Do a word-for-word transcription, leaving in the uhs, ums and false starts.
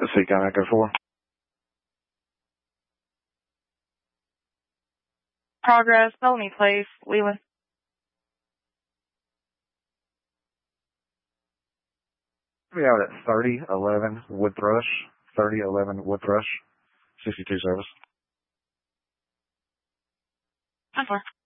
Seacon Echo four. Progress, Melanie Place, Leland. We out at thirty eleven Wood Thrush, thirty eleven Wood Thrush, sixty-two service. That's fine.